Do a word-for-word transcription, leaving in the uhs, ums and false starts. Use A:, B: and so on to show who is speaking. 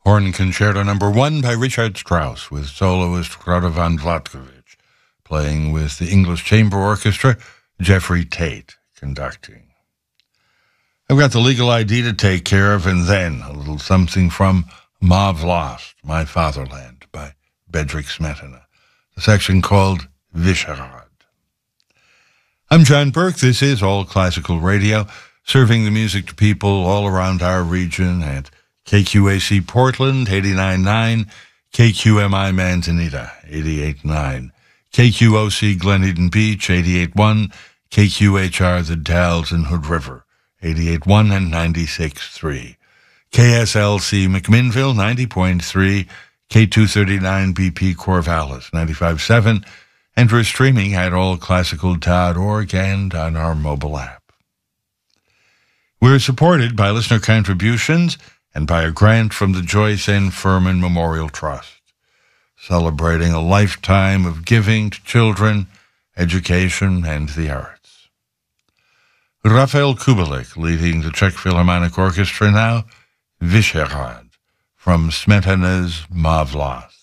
A: Horn Concerto Number One by Richard Strauss with soloist Radovan Vlatkovich, playing with the English Chamber Orchestra, Jeffrey Tate conducting. I've got the legal I D to take care of, and then a little something from Ma Vlast, My Fatherland, by Bedřich Smetana, the section called Vyšehrad. I'm John Burke. This is All Classical Radio, serving the music to people all around our region at K Q A C Portland, eighty-nine point nine, K Q M I Manzanita, eighty-eight point nine, K Q O C Glen Eden Beach, eighty-eight point one, K Q H R The Dalles and Hood River, eighty-eight point one and ninety-six point three, K S L C McMinnville, ninety point three, K two thirty-nine B P Corvallis, ninety-five point seven, and we're streaming at all classical dot org and on our mobile app. We're supported by listener contributions and by a grant from the Joyce N. Furman Memorial Trust, celebrating a lifetime of giving to children, education, and the arts. Rafael Kubelik leading the Czech Philharmonic Orchestra now, Vyšehrad, from Smetana's Ma Vlast.